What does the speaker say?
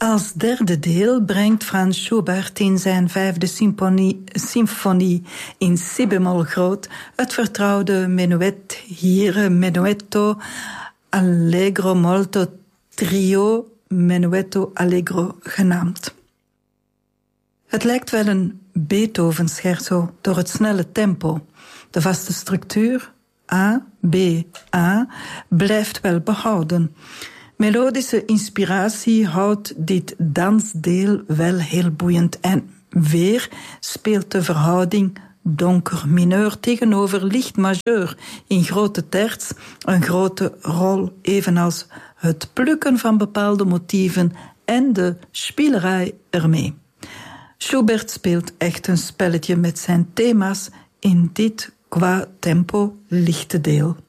Als derde deel brengt Franz Schubert in zijn 5e symfonie in si bemol groot het vertrouwde menuet, hier menuetto allegro molto trio, menuetto allegro genaamd. Het lijkt wel een Beethoven-scherzo door het snelle tempo. De vaste structuur, A, B, A, blijft wel behouden. Melodische inspiratie houdt dit dansdeel wel heel boeiend en weer speelt de verhouding donker mineur tegenover licht majeur in grote terts een grote rol, evenals het plukken van bepaalde motieven en de spielerij ermee. Schubert speelt echt een spelletje met zijn thema's in dit qua tempo lichte deel.